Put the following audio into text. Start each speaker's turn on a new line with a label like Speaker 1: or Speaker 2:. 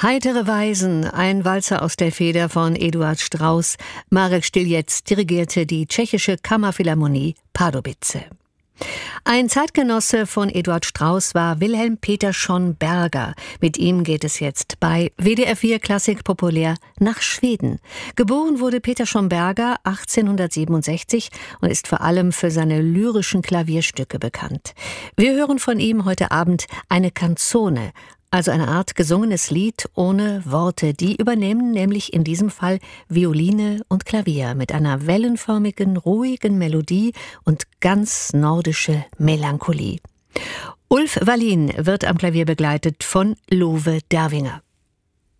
Speaker 1: Heitere Weisen, ein Walzer aus der Feder von Eduard Strauss. Marek Styljec dirigierte die tschechische Kammerphilharmonie Pardubice. Ein Zeitgenosse von Eduard Strauss war Wilhelm Peterson Berger. Mit ihm geht es jetzt bei WDR 4 Klassik populär nach Schweden. Geboren wurde Peterson Berger 1867 und ist vor allem für seine lyrischen Klavierstücke bekannt. Wir hören von ihm heute Abend eine Canzone, also eine Art gesungenes Lied ohne Worte. Die übernehmen nämlich in diesem Fall Violine und Klavier mit einer wellenförmigen, ruhigen Melodie und ganz nordische Melancholie. Ulf Wallin wird am Klavier begleitet von Love Dervinger.